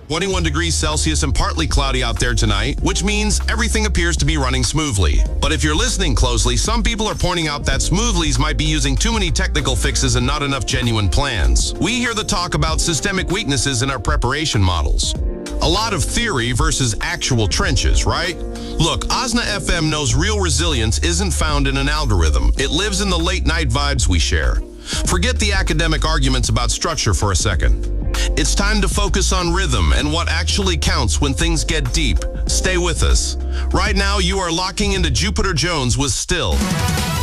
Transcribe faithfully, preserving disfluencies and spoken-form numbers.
twenty-one degrees Celsius and partly cloudy out there tonight, which means everything appears to be running smoothly. But if you're listening closely, some people are pointing out that Smoothlies might be using too many technical fixes and not enough genuine plans. We hear the talk about systemic weaknesses in our preparation models. A lot of theory versus actual trenches, right? Look, Osna F M knows real resilience isn't found in an algorithm. It lives in the late-night vibes we share. Forget the academic arguments about structure for a second. It's time to focus on rhythm and what actually counts when things get deep. Stay with us. Right now, you are locking into Jupiter Jones with Still.